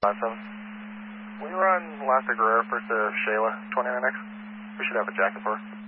Awesome. We run Lassa Guerrero for to Shayla, 29X. We should have a jacket for her.